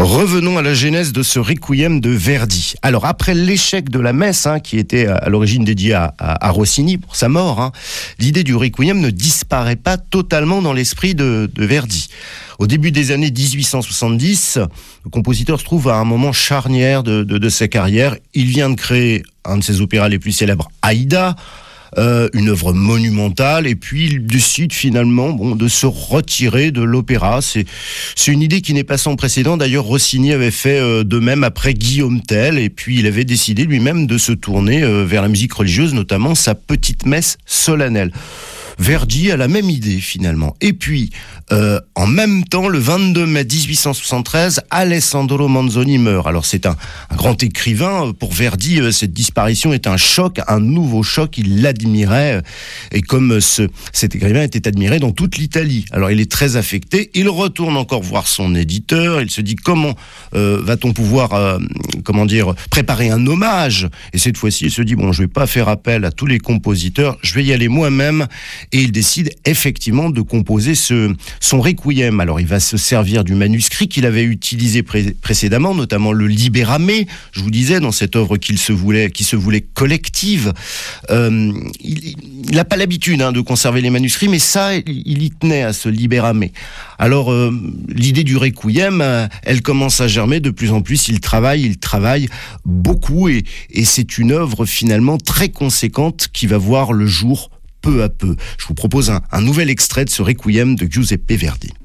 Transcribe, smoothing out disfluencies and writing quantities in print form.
Revenons à la genèse de ce requiem de Verdi. Alors, après l'échec de la messe, qui était à l'origine dédiée à Rossini pour sa mort, l'idée du requiem ne disparaît pas totalement dans l'esprit de Verdi. Au début des années 1870, le compositeur se trouve à un moment charnière de sa carrière. Il vient de créer un de ses opéras les plus célèbres, Aïda, une œuvre monumentale, et puis il décide finalement de se retirer de l'opéra. C'est une idée qui n'est pas sans précédent. D'ailleurs, Rossini avait fait de même après Guillaume Tell, et puis il avait décidé lui-même de se tourner vers la musique religieuse, notamment sa petite messe solennelle. Verdi a la même idée finalement. Et puis, en même temps, le 22 mai 1873, Alessandro Manzoni meurt. Alors c'est un grand écrivain. Pour Verdi, cette disparition est un choc, un nouveau choc. Il l'admirait, et comme cet écrivain était admiré dans toute l'Italie. Alors il est très affecté. Il retourne encore voir son éditeur. Il se dit comment va-t-on pouvoir, préparer un hommage. Et cette fois-ci, il se dit je vais pas faire appel à tous les compositeurs. Je vais y aller moi-même. Et il décide effectivement de composer son requiem. Alors il va se servir du manuscrit qu'il avait utilisé précédemment, notamment le Libérame, je vous disais, dans cette œuvre qui se voulait collective. Il n'a pas l'habitude de conserver les manuscrits, mais ça, il y tenait à ce Libérame. Alors l'idée du requiem, elle commence à germer de plus en plus. Il travaille beaucoup, et c'est une œuvre finalement très conséquente qui va voir le jour peu à peu. Je vous propose un nouvel extrait de ce requiem de Giuseppe Verdi.